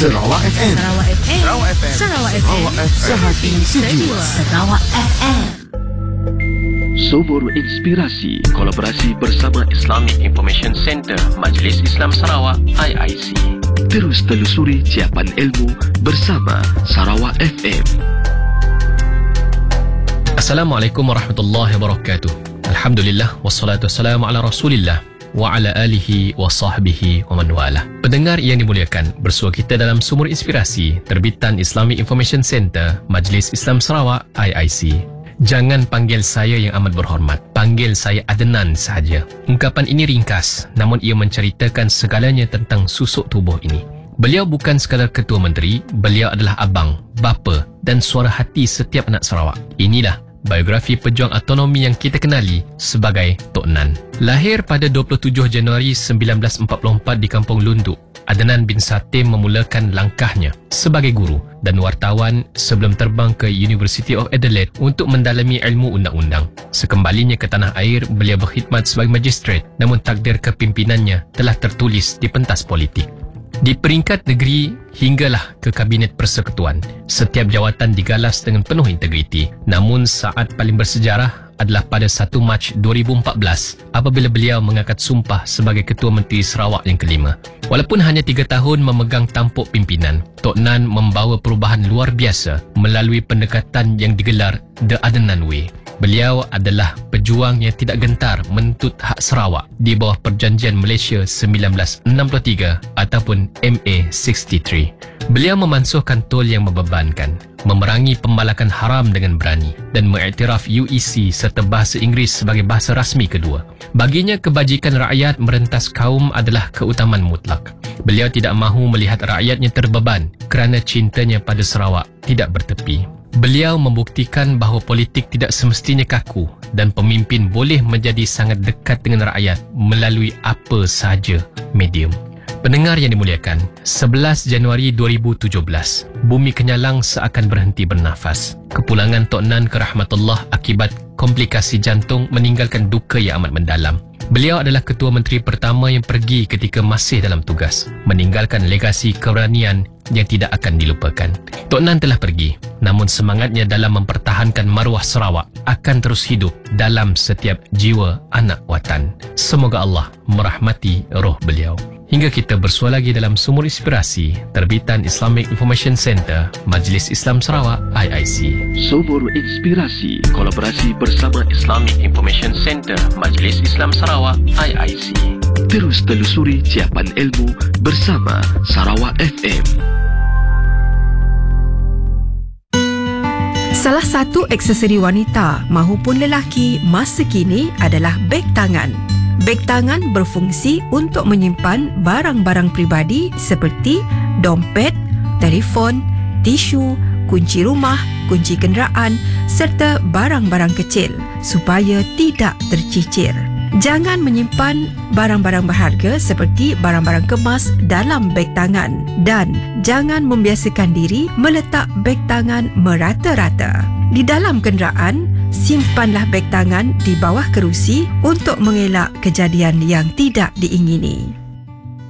Sarawak FM. Sarawak FM. Sarawak FM. Sarawak FM. Sarawak FM. Sehati sejiwa. Sarawak FM. Sumur Inspirasi, kolaborasi bersama Islamic Information Center Majlis Islam Sarawak IIC. Terus telusuri ciapan ilmu bersama Sarawak FM. Assalamualaikum warahmatullahi wabarakatuh. Alhamdulillah wassalatu wassalamu ala Rasulillah wa ala alihi wa sahbihi wa man wala. Pendengar yang dimuliakan, bersua kita dalam Sumur Inspirasi terbitan Islamic Information Center Majlis Islam Sarawak IIC. Jangan panggil saya yang amat berhormat, panggil saya Adnan sahaja. Ungkapan ini ringkas, namun ia menceritakan segalanya tentang susuk tubuh ini. Beliau bukan sekadar ketua menteri, beliau adalah abang, bapa dan suara hati setiap anak Sarawak. Inilah biografi pejuang autonomi yang kita kenali sebagai Tok Nan. Lahir pada 27 Januari 1944 di Kampung Lunduk, Adnan bin Satim memulakan langkahnya sebagai guru dan wartawan sebelum terbang ke University of Adelaide untuk mendalami ilmu undang-undang. Sekembalinya ke tanah air, beliau berkhidmat sebagai magistrat, namun takdir kepimpinannya telah tertulis di pentas politik. Di peringkat negeri hinggalah ke Kabinet Persekutuan, setiap jawatan digalas dengan penuh integriti. Namun saat paling bersejarah adalah pada 1 Mac 2014 apabila beliau mengangkat sumpah sebagai Ketua Menteri Sarawak yang kelima. Walaupun hanya 3 tahun memegang tampuk pimpinan, Tok Nan membawa perubahan luar biasa melalui pendekatan yang digelar The Adnan Way. Beliau adalah pejuang yang tidak gentar menuntut hak Sarawak di bawah Perjanjian Malaysia 1963 ataupun MA 63. Beliau memansuhkan tol yang membebankan, memerangi pembalakan haram dengan berani dan mengiktiraf UEC serta bahasa Inggeris sebagai bahasa rasmi kedua. Baginya, kebajikan rakyat merentas kaum adalah keutamaan mutlak. Beliau tidak mahu melihat rakyatnya terbeban kerana cintanya pada Sarawak tidak bertepi. Beliau membuktikan bahawa politik tidak semestinya kaku dan pemimpin boleh menjadi sangat dekat dengan rakyat melalui apa sahaja medium. Pendengar yang dimuliakan, 11 Januari 2017, bumi Kenyalang seakan berhenti bernafas. Kepulangan Tok Nan ke rahmatullah akibat komplikasi jantung meninggalkan duka yang amat mendalam. Beliau adalah Ketua Menteri pertama yang pergi ketika masih dalam tugas, meninggalkan legasi keberanian yang tidak akan dilupakan. Tok Nan telah pergi, namun semangatnya dalam mempertahankan maruah Sarawak akan terus hidup dalam setiap jiwa anak watan. Semoga Allah merahmati roh beliau. Hingga kita bersua lagi dalam Sumur Inspirasi terbitan Islamic Information Center Majlis Islam Sarawak IIC. Sumur Inspirasi, kolaborasi bersama Islamic Information Center Majlis Islam Sarawak IIC. Terus telusuri ciapan ilmu bersama Sarawak FM. Salah satu aksesori wanita mahupun lelaki masa kini adalah beg tangan. Beg tangan berfungsi untuk menyimpan barang-barang peribadi seperti dompet, telefon, tisu, kunci rumah, kunci kenderaan serta barang-barang kecil supaya tidak tercicir. Jangan menyimpan barang-barang berharga seperti barang-barang kemas dalam beg tangan dan jangan membiasakan diri meletak beg tangan merata-rata. Di dalam kenderaan, simpanlah beg tangan di bawah kerusi untuk mengelak kejadian yang tidak diingini.